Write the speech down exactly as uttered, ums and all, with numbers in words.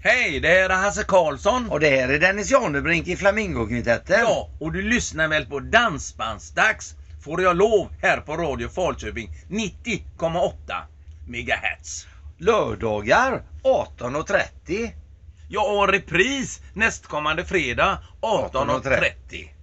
Hej, det här är Hasse Karlsson. Och det här är Dennis Janebrink i Flamingokvintetten. Ja, och du lyssnar väl på Dansbandsdags, får jag lov, här på Radio Falköping nittio komma åtta megahertz. Lördagar arton och trettio. Ja, och repris nästkommande fredag arton och trettio.